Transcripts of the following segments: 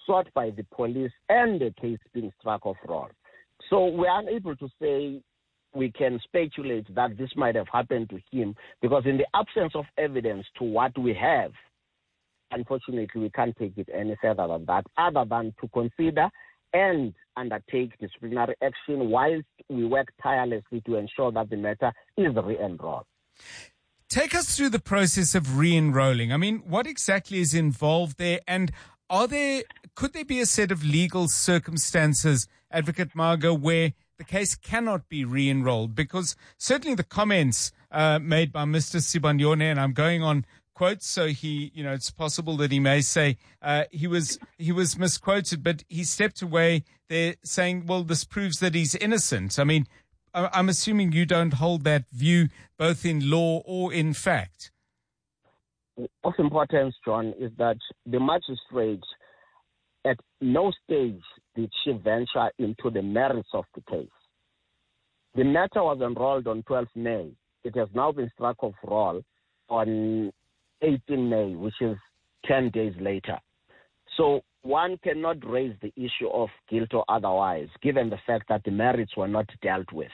sought by the police and the case being struck off roll. So we are unable to say we can speculate that this might have happened to him, because in the absence of evidence to what we have, unfortunately, we can't take it any further than that, other than to consider and undertake disciplinary action whilst we work tirelessly to ensure that the matter is re-enrolled. Take us through the process of re-enrolling. I mean, what exactly is involved there, and could there be a set of legal circumstances, Advocate Marga, where the case cannot be re-enrolled? Because certainly the comments made by Mr. Sibanyoni, and I'm going on quotes, so it's possible that he may say he was misquoted, but he stepped away there saying, well, this proves that he's innocent. I mean, I'm assuming you don't hold that view both in law or in fact. Of importance, John, is that the magistrate at no stage did she venture into the merits of the case. The matter was enrolled on 12th May. It has now been struck off roll on 18 May, which is 10 days later. So one cannot raise the issue of guilt or otherwise, given the fact that the merits were not dealt with.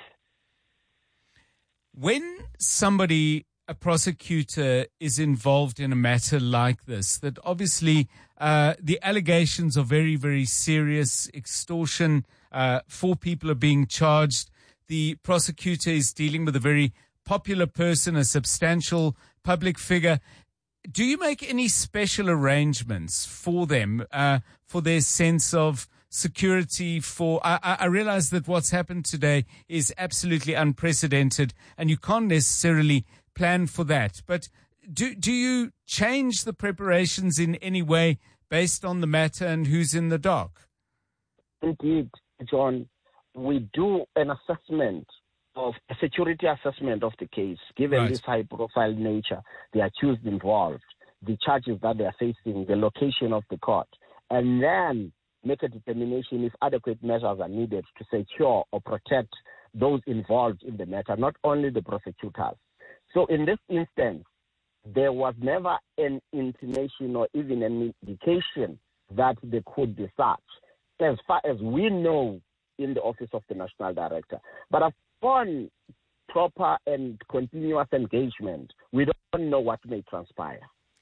When a prosecutor is involved in a matter like this, that obviously the allegations are very, very serious, extortion, 4 people are being charged. The prosecutor is dealing with a very popular person, a substantial public figure. Do you make any special arrangements for them, for their sense of security? I realize that what's happened today is absolutely unprecedented and you can't necessarily plan for that. But do you change the preparations in any way based on the matter and who's in the dock? Indeed, John. We do an assessment a security assessment of the case, given this high-profile nature, the accused involved, the charges that they are facing, the location of the court, and then make a determination if adequate measures are needed to secure or protect those involved in the matter, not only the prosecutors. So in this instance, there was never an intimation or even an indication that there could be such, as far as we know in the Office of the National Director. But upon proper and continuous engagement, we don't know what may transpire.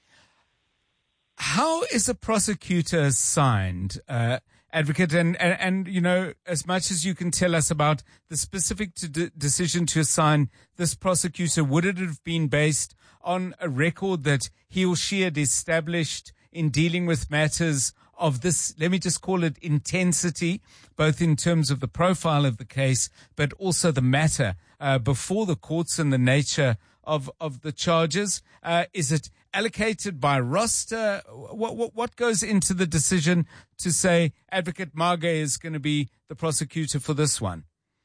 How is a prosecutor assigned, Advocate? And you know, as much as you can tell us about the specific decision to assign this prosecutor, would it have been based on a record that he or she had established in dealing with matters of this, let me just call it, intensity, both in terms of the profile of the case, but also the matter before the courts and the nature of the charges? Is it allocated by roster? What goes into the decision to say Advocate Marga is going to be the prosecutor for this one?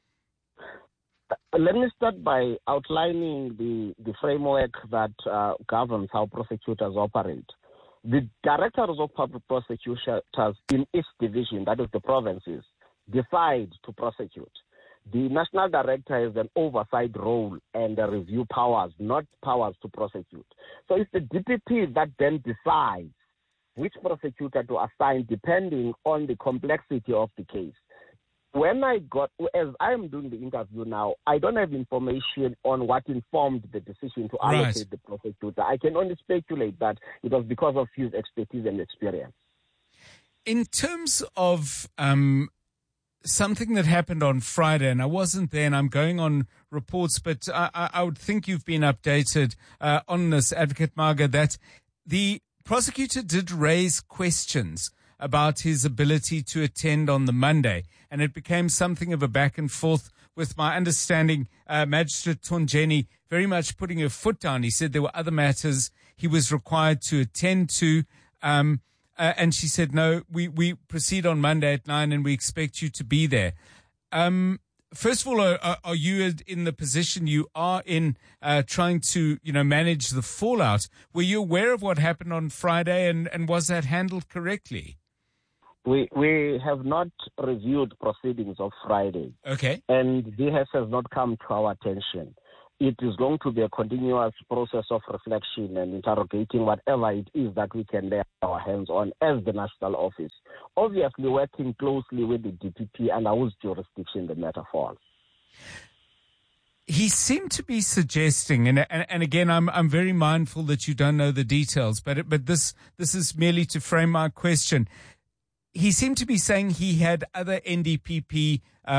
Let me start by outlining the framework that governs how prosecutors operate. The directors of public prosecutors in each division, that is the provinces, decide to prosecute. The national director has an oversight role and the review powers, not powers to prosecute. So it's the DPP that then decides which prosecutor to assign depending on the complexity of the case. As I am doing the interview now, I don't have information on what informed the decision to allocate the prosecutor. I can only speculate that it was because of his expertise and experience. In terms of something that happened on Friday, and I wasn't there, and I'm going on reports, but I would think you've been updated on this, Advocate Marga, that the prosecutor did raise questions about his ability to attend on the Monday, and it became something of a back and forth with my understanding, Magistrate Tonjeni very much putting her foot down. He said there were other matters he was required to attend to, and she said, no, we proceed on Monday at 9 and we expect you to be there. First of all, are you in the position you are in trying to, manage the fallout? Were you aware of what happened on Friday and was that handled correctly? We have not reviewed proceedings of Friday. Okay. And this has not come to our attention. it is going to be a continuous process of reflection and interrogating whatever it is that we can lay our hands on as the national office. Obviously, working closely with the DPP and whose jurisdiction the matter falls. He seemed to be suggesting, and again, I'm very mindful that you don't know the details, but this is merely to frame my question. He seemed to be saying he had other NDPP,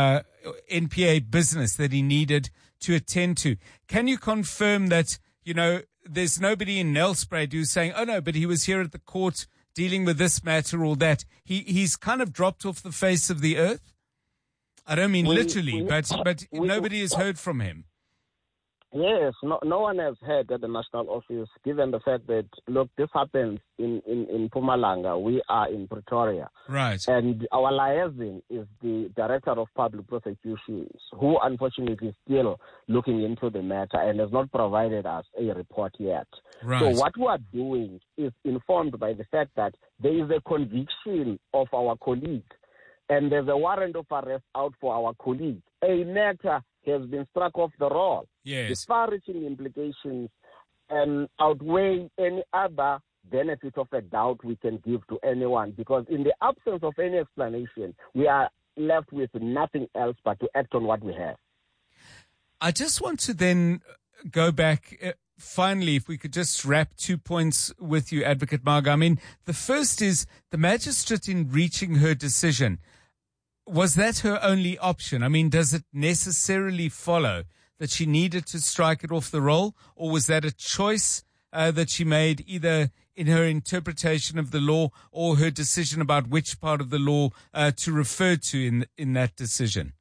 NPA business that he needed to attend to. Can you confirm that, there's nobody in Nelspruit who's saying, oh no, but he was here at the court dealing with this matter or that? He's kind of dropped off the face of the earth? I don't mean literally, but nobody has heard from him. Yes, no one has heard at the national office, given the fact that, look, this happens in Mpumalanga. We are in Pretoria. Right. And our liaison is the Director of Public Prosecutions, who unfortunately is still looking into the matter and has not provided us a report yet. Right. So what we are doing is informed by the fact that there is a conviction of our colleague, and there's a warrant of arrest out for our colleague. A matter has been struck off the roll. Yes. The far-reaching implications outweigh any other benefit of a doubt we can give to anyone, because in the absence of any explanation, we are left with nothing else but to act on what we have. I just want to then go back. Finally, if we could just wrap 2 points with you, Advocate Maga. I mean, the first is the magistrate in reaching her decision. Was that her only option? I mean, does it necessarily follow that she needed to strike it off the roll, or was that a choice that she made either in her interpretation of the law or her decision about which part of the law to refer to in that decision?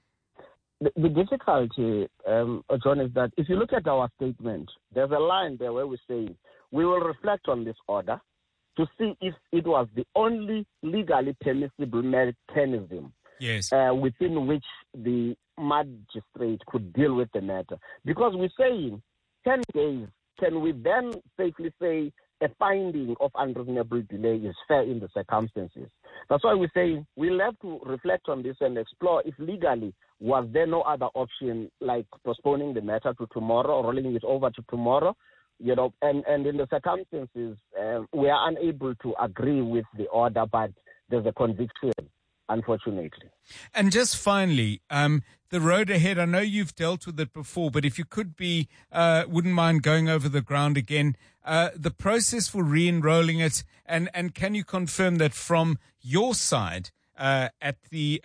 The difficulty, John, is that if you look at our statement, there's a line there where we say we will reflect on this order to see if it was the only legally permissible mechanism within which the magistrate could deal with the matter. Because we're saying 10 days, can we then safely say a finding of unreasonable delay is fair in the circumstances? That's why we're saying we'll have to reflect on this and explore if legally was there no other option like postponing the matter to tomorrow or rolling it over to tomorrow. And in the circumstances, we are unable to agree with the order, but there's a conviction, unfortunately. And just finally, the road ahead, I know you've dealt with it before, but if you wouldn't mind going over the ground again, the process for re-enrolling it, and can you confirm that from your side at the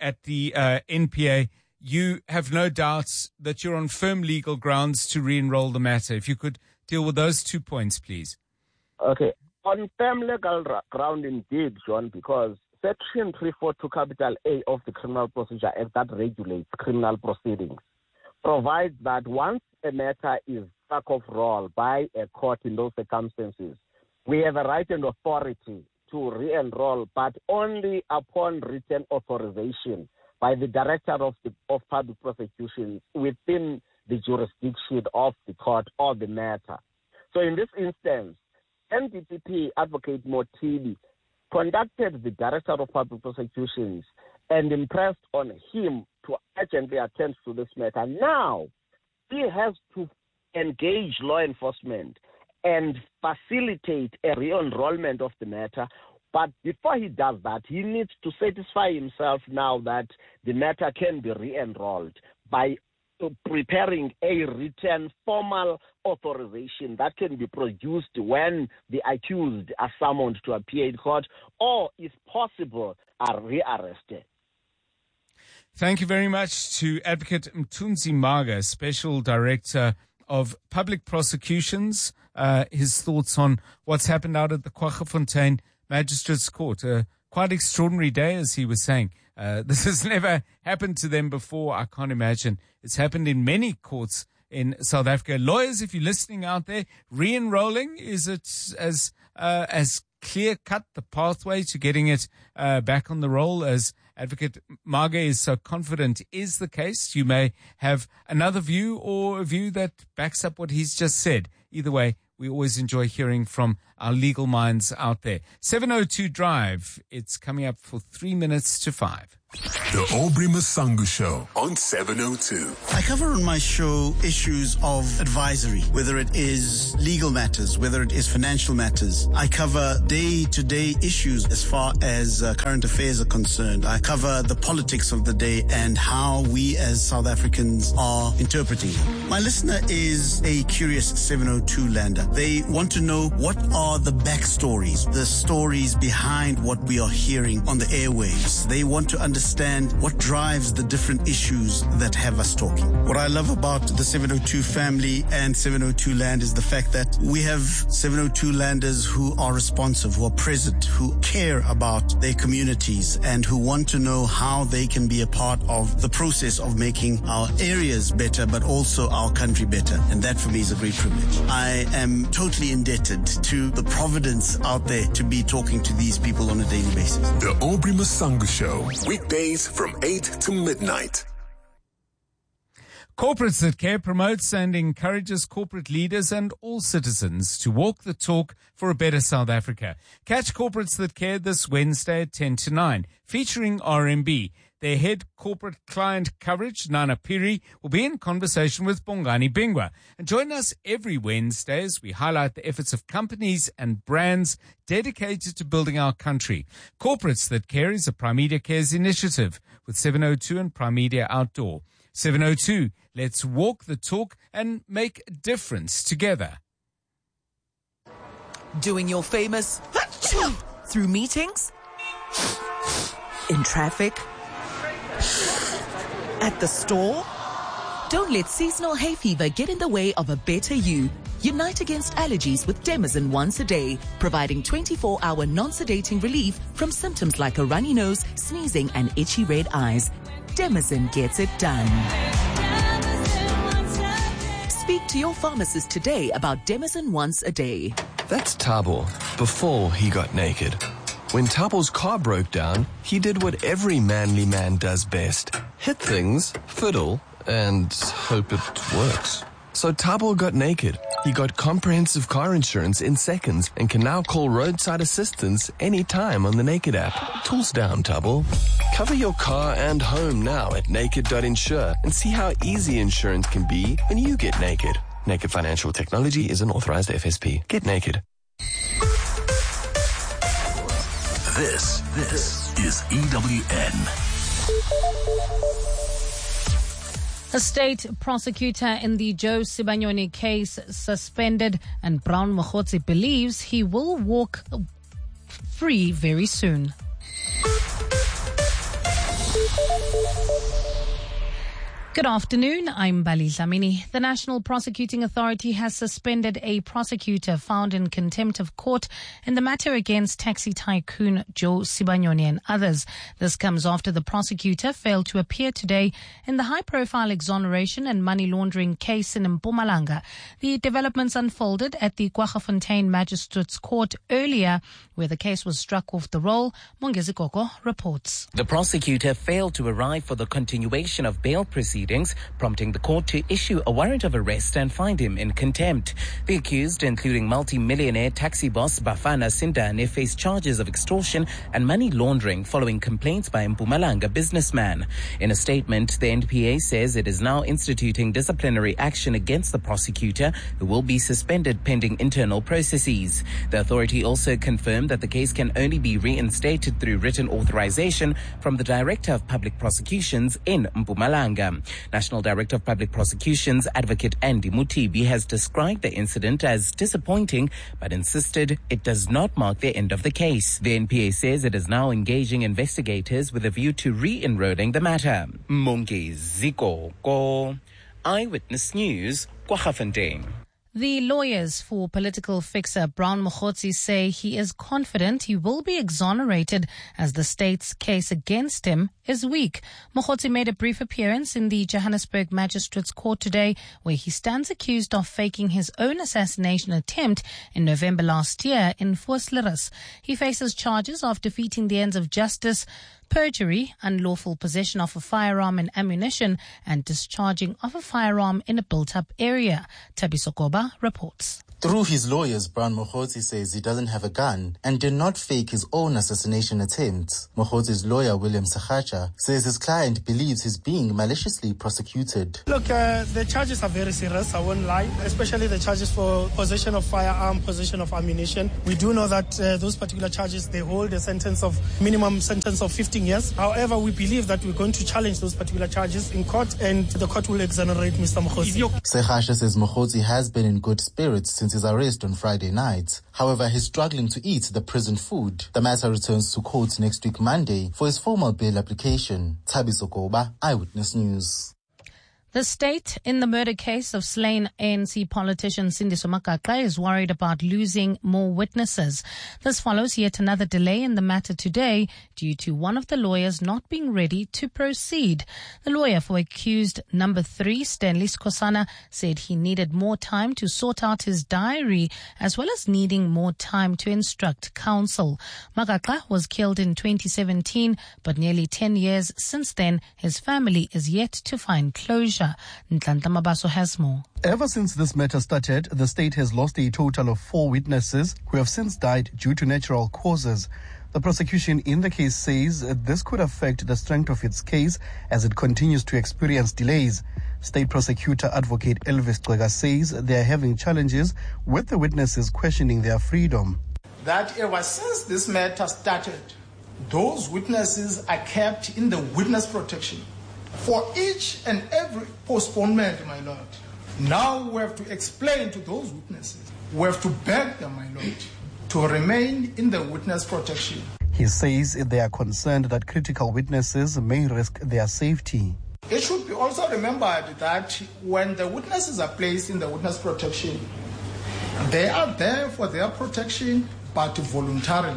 NPA, you have no doubts that you're on firm legal grounds to re-enroll the matter? If you could deal with those 2 points, please. Okay. On firm legal ground indeed, John, because Section 342 capital A of the Criminal Procedure Act that regulates criminal proceedings provides that once a matter is struck off roll by a court in those circumstances, we have a right and authority to re-enroll, but only upon written authorization by the Director of Public Prosecutions within the jurisdiction of the court or the matter. So in this instance, NDPP Advocate Mothibi conducted the Director of Public Prosecutions and impressed on him to urgently attend to this matter. Now, he has to engage law enforcement and facilitate a re-enrollment of the matter. But before he does that, he needs to satisfy himself now that the matter can be re-enrolled by preparing a written formal authorization that can be produced when the accused are summoned to appear in court or, if possible, are rearrested. Thank you very much to Advocate Mthunzi Maga, Special Director of Public Prosecutions. His thoughts on what's happened out at the Kwaggafontein Magistrates Court. Quite extraordinary day, as he was saying. This has never happened to them before. I can't imagine. It's happened in many courts in South Africa. Lawyers, if you're listening out there, re-enrolling, is it as clear-cut the pathway to getting it back on the roll as Advocate Maga is so confident is the case? You may have another view or a view that backs up what he's just said. Either way, we always enjoy hearing from our legal minds out there. 702 Drive. It's coming up for 3 minutes to 5. The Aubrey Masangu Show on 702. I cover on my show issues of advisory, whether it is legal matters, whether it is financial matters. I cover day-to-day issues as far as current affairs are concerned. I cover the politics of the day and how we as South Africans are interpreting it. My listener is a curious 702 lander. They want to know what are the backstories, the stories behind what we are hearing on the airwaves. They want to understand what drives the different issues that have us talking. What I love about the 702 family and 702 Land is the fact that we have 702 landers who are responsive, who are present, who care about their communities and who want to know how they can be a part of the process of making our areas better, but also our country better. And that for me is a great privilege. I am totally indebted to the providence out there to be talking to these people on a daily basis. The Aubrey Masangu Show, weekdays from 8 to midnight. Corporates That Care promotes and encourages corporate leaders and all citizens to walk the talk for a better South Africa. Catch Corporates That Care this Wednesday at 10 to 9, featuring RMB. Their head corporate client coverage, Nana Piri, will be in conversation with Bongani Bingwa. And join us every Wednesday as we highlight the efforts of companies and brands dedicated to building our country. Corporates That Care is a Primedia Cares initiative with 702 and Primedia Outdoor. 702, let's walk the talk and make a difference together. Doing your famous through meetings, in traffic, at the store. Don't let seasonal hay fever get in the way of a better you. Unite against allergies with Demazin once a day, providing 24-hour non-sedating relief from symptoms like a runny nose, sneezing, and itchy red eyes. Demazin gets it done. Speak to your pharmacist today about Demazin once a day. That's Thabo, before he got naked. When Thabo's car broke down, he did what every manly man does best. Hit things, fiddle, and hope it works. So Thabo got naked. He got comprehensive car insurance in seconds and can now call roadside assistance anytime on the Naked app. Tools down, Thabo. Cover your car and home now at naked.insure and see how easy insurance can be when you get naked. Naked Financial Technology is an authorized FSP. Get naked. This is EWN. A state prosecutor in the Joe Sibanyoni case suspended, and Brown Mokhotsi believes he will walk free very soon. Good afternoon, I'm Bali Dlamini. The National Prosecuting Authority has suspended a prosecutor found in contempt of court in the matter against taxi tycoon Joe Sibanyoni and others. This comes after the prosecutor failed to appear today in the high-profile exoneration and money laundering case in Mpumalanga. The developments unfolded at the Kwaggafontein Magistrates Court earlier, where the case was struck off the roll. Mongezi Koko reports. The prosecutor failed to arrive for the continuation of bail proceedings, prompting the court to issue a warrant of arrest and find him in contempt. The accused, including multi-millionaire taxi boss Bafana Sindane, face charges of extortion and money laundering following complaints by Mpumalanga businessman. In a statement, the NPA says it is now instituting disciplinary action against the prosecutor, who will be suspended pending internal processes. The authority also confirmed that the case can only be reinstated through written authorization from the Director of Public Prosecutions in Mpumalanga. National Director of Public Prosecutions, Advocate Andy Mutibi, has described the incident as disappointing, but insisted it does not mark the end of the case. The NPA says it is now engaging investigators with a view to re-enrolling the matter. Mongezi Koko, Eyewitness News, Kwaggafontein. The lawyers for political fixer Brown Mokhotsi say he is confident he will be exonerated as the state's case against him is weak. Mokhotsi made a brief appearance in the Johannesburg Magistrates Court today, where he stands accused of faking his own assassination attempt in November last year in Vosloorus. He faces charges of defeating the ends of justice, perjury, unlawful possession of a firearm and ammunition, and discharging of a firearm in a built-up area. Thabiso Koba reports. Through his lawyers, Brown Mogotsi says he doesn't have a gun and did not fake his own assassination attempt. Mogotsi's lawyer, William Sahacha, says his client believes he's being maliciously prosecuted. Look, the charges are very serious, I won't lie, especially the charges for possession of firearm, possession of ammunition. We do know that those particular charges, they hold a minimum sentence of 15 years. However, we believe that we're going to challenge those particular charges in court and the court will exonerate Mr. Mogotsi. Sahacha says Mogotsi has been in good spirits since his arrest on Friday night. However, he's struggling to eat the prison food. The matter returns to court next week Monday for his formal bail application. Thabiso Koba, Eyewitness News. The state in the murder case of slain ANC politician Sindiso Makakla is worried about losing more witnesses. This follows yet another delay in the matter today due to one of the lawyers not being ready to proceed. The lawyer for accused number 3, Stanley Skosana, said he needed more time to sort out his diary as well as needing more time to instruct counsel. Makakla was killed in 2017, but nearly 10 years since then, his family is yet to find closure. Nhlanhla Mabaso has more. Ever since this matter started, the state has lost a total of 4 witnesses who have since died due to natural causes. The prosecution in the case says this could affect the strength of its case as it continues to experience delays. State Prosecutor Advocate Elvis Cega says they are having challenges with the witnesses questioning their freedom. That ever since this matter started, those witnesses are kept in the witness protection for each and every postponement, my lord. Now we have to explain to those witnesses, we have to beg them, my lord, to remain in the witness protection. He says they are concerned that critical witnesses may risk their safety. It should be also remembered that when the witnesses are placed in the witness protection, they are there for their protection, but voluntarily.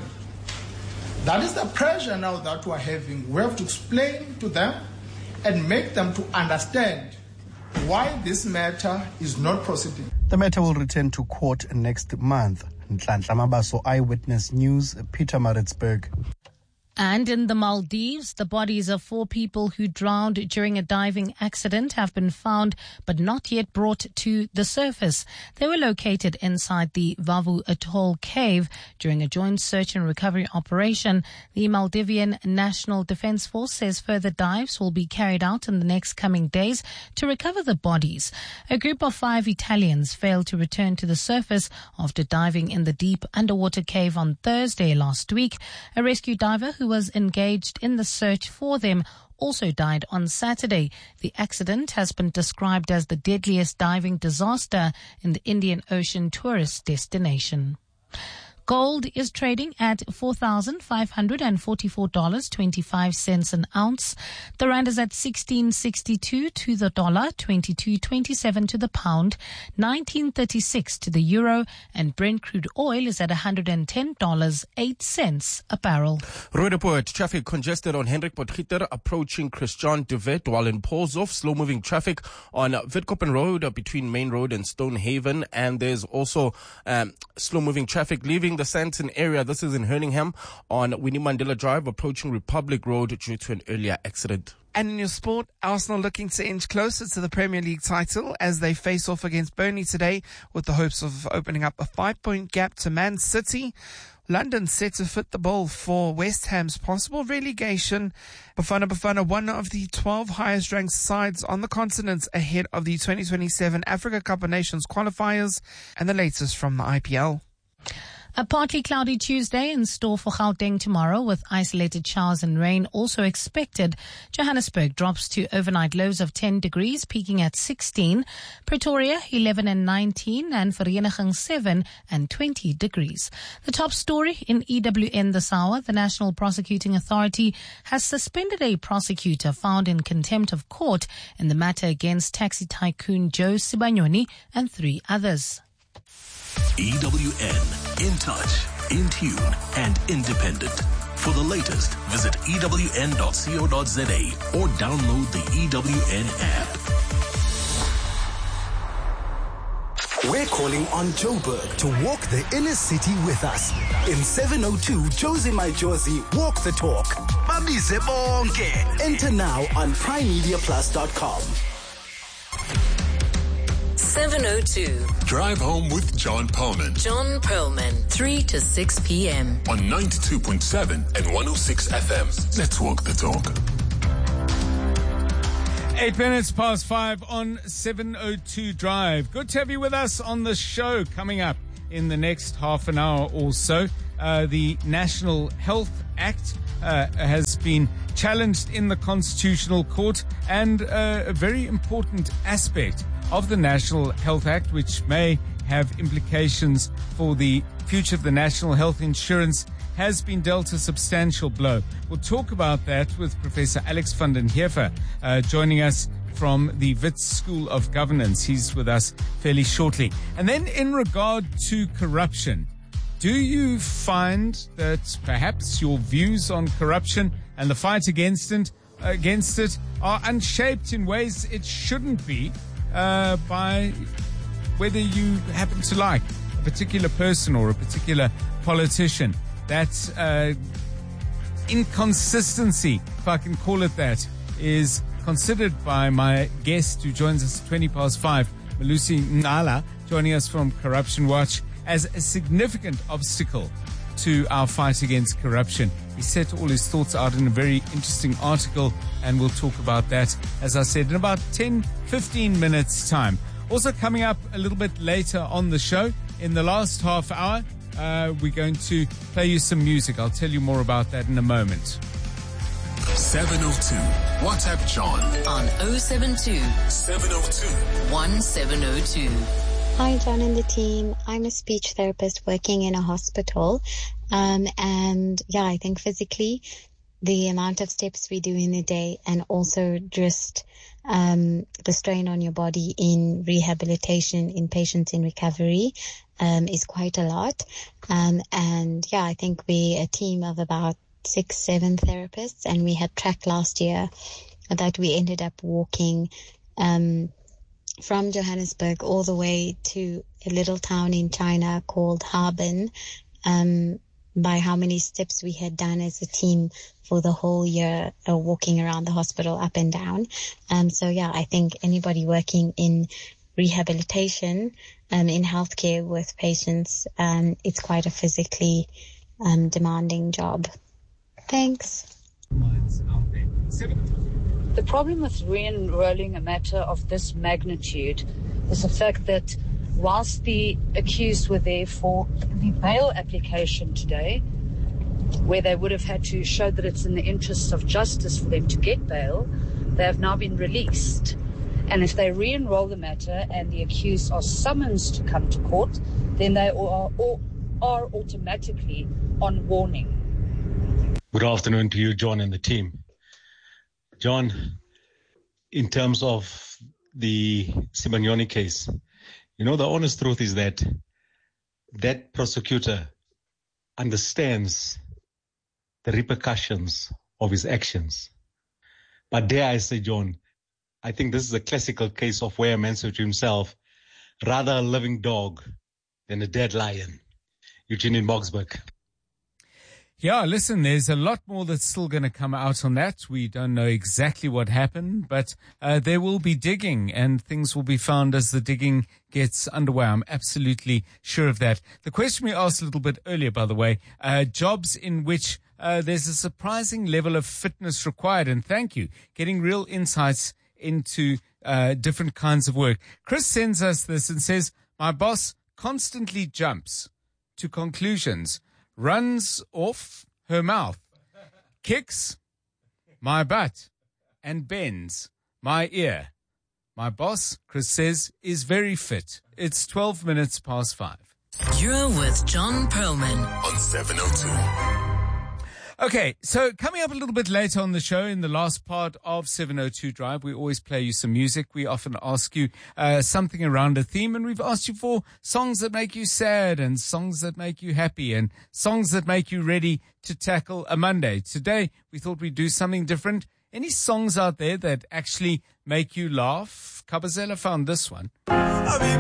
That is the pressure now that we are having. We have to explain to them and make them to understand why this matter is not proceeding. The matter will return to court next month. Nhlanhla Mabaso, Eyewitness News, Pietermaritzburg. And in the Maldives, the bodies of 4 people who drowned during a diving accident have been found but not yet brought to the surface. They were located inside the Vavu Atoll cave during a joint search and recovery operation. The Maldivian National Defense Force says further dives will be carried out in the next coming days to recover the bodies. A group of 5 Italians failed to return to the surface after diving in the deep underwater cave on Thursday last week. A rescue diver who was engaged in the search for them also died on Saturday. The accident has been described as the deadliest diving disaster in the Indian Ocean tourist destination. Gold is trading at $4,544.25 an ounce. The rand is at 16.62 to the dollar, 22.27 to the pound, 19.36 to the euro, and Brent crude oil is at $110.08 a barrel. Road report: traffic congested on Hendrik Potgieter approaching Christian de Wet, while in Polshof, slow-moving traffic on Witkoppen Road between Main Road and Stonehaven, and there's also slow-moving traffic leaving the Sandton area. This is in Hurlingham on Winnie Mandela Drive approaching Republic Road due to an earlier accident. And in your sport, Arsenal looking to inch closer to the Premier League title as they face off against Burnley today with the hopes of opening up a 5-point gap to Man City. London set to fit the bill for West Ham's possible relegation. Bafana, one of the 12 highest ranked sides on the continent ahead of the 2027 Africa Cup of Nations qualifiers, and the latest from the IPL. A partly cloudy Tuesday in store for Gauteng tomorrow with isolated showers and rain also expected. Johannesburg drops to overnight lows of 10 degrees, peaking at 16. Pretoria 11 and 19, and Vereeniging 7 and 20 degrees. The top story in EWN this hour: the National Prosecuting Authority has suspended a prosecutor found in contempt of court in the matter against taxi tycoon Joe Sibanyoni and 3 others. EWN, in touch, in tune, and independent. For the latest, visit ewn.co.za or download the EWN app. We're calling on Joburg to walk the inner city with us. In 702 Josie My Josie Walk the Talk. Babize bonke. Enter now on primemediaplus.com. 702. Drive home with John Perlman. John Perlman, 3 to 6 p.m. On 92.7 and 106 FM. Let's walk the talk. 8 minutes past 5 on 702 Drive. Good to have you with us on the show. Coming up in the next half an hour or so, the National Health Act has been challenged in the Constitutional Court, and a very important aspect of the National Health Act, which may have implications for the future of the National Health Insurance, has been dealt a substantial blow. We'll talk about that with Professor Alex van den Heever, joining us from the Wits School of Governance. He's with us fairly shortly. And then in regard to corruption, do you find that perhaps your views on corruption and the fight against it are unshaped in ways it shouldn't be by whether you happen to like a particular person or a particular politician? That inconsistency, if I can call it that, is considered by my guest who joins us at 20 past 5, Malusi Nala, joining us from Corruption Watch, as a significant obstacle to our fight against corruption. He set all his thoughts out in a very interesting article, and we'll talk about that, as I said, in about 10-15 minutes' time. Also coming up a little bit later on the show, in the last half hour, we're going to play you some music. I'll tell you more about that in a moment. 702. WhatsApp John on 072 702 1702. Hi, John and the team. I'm a speech therapist working in a hospital. And yeah, I think physically the amount of steps we do in a day, and also just the strain on your body in rehabilitation in patients in recovery is quite a lot. And yeah, I think we're a team of about 6-7 therapists, and we had tracked last year that we ended up walking from Johannesburg all the way to a little town in China called Harbin, by how many steps we had done as a team for the whole year, walking around the hospital up and down. So yeah, I think anybody working in rehabilitation, in healthcare with patients, it's quite a physically demanding job. Thanks. The problem with re-enrolling a matter of this magnitude is the fact that whilst the accused were there for the bail application today, where they would have had to show that it's in the interests of justice for them to get bail, they have now been released. And if they re-enroll the matter and the accused are summoned to come to court, then they are automatically on warning. Good afternoon to you, John, and the team. John, in terms of the Sibanyoni case, you know, the honest truth is that that prosecutor understands the repercussions of his actions. But dare I say, John, I think this is a classical case of where a man said to himself, rather a living dog than a dead lion. Eugene in Boksburg. Yeah, listen, there's a lot more that's still going to come out on that. We don't know exactly what happened, but there will be digging, and things will be found as the digging gets underway. I'm absolutely sure of that. The question we asked a little bit earlier, by the way, jobs in which there's a surprising level of fitness required, and thank you, getting real insights into different kinds of work. Chris sends us this and says, my boss constantly jumps to conclusions, runs off her mouth, kicks my butt, and bends my ear. My boss, Chris says, is very fit. It's 12 minutes past 5. You're with John Perlman on 702. Okay, so coming up a little bit later on the show, in the last part of 702 Drive, we always play you some music. We often ask you something around a theme, and we've asked you for songs that make you sad and songs that make you happy and songs that make you ready to tackle a Monday. Today, we thought we'd do something different. Any songs out there that actually make you laugh? Kabazela found this one.